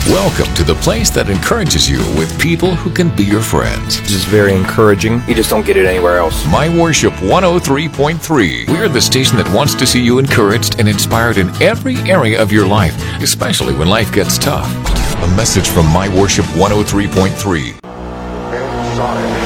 Welcome to the place that encourages you with people who can be your friends. This is very encouraging. You just don't get it anywhere else. My Worship 103.3. We're the station that wants to see you encouraged and inspired in every area of your life, especially when life gets tough. A message from My Worship 103.3.